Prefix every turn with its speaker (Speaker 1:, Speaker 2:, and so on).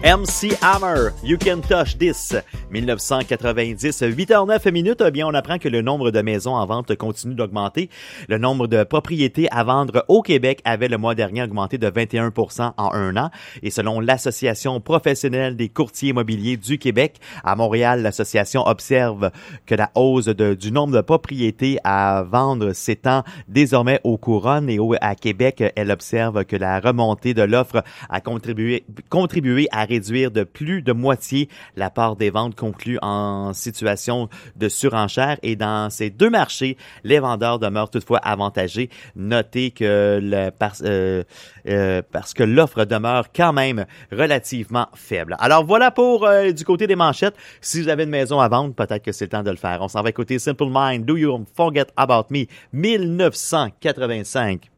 Speaker 1: MC Hammer, You Can Touch This, 1990, 8h09. Eh bien, on apprend que le nombre de maisons en vente continue d'augmenter. Le nombre de propriétés à vendre au Québec avait le mois dernier augmenté de 21% en un an. Et selon l'Association professionnelle des courtiers immobiliers du Québec, à Montréal, l'association observe que la hausse du nombre de propriétés à vendre s'étend désormais aux couronnes et à Québec, elle observe que la remontée de l'offre a contribué à réduire de plus de moitié la part des ventes conclues en situation de surenchère. Et dans ces deux marchés, les vendeurs demeurent toutefois avantagés. Notez que parce que l'offre demeure quand même relativement faible. Alors voilà pour du côté des manchettes. Si vous avez une maison à vendre, peut-être que c'est le temps de le faire. On s'en va écouter Simple Mind, Do You Forget About Me, 1985.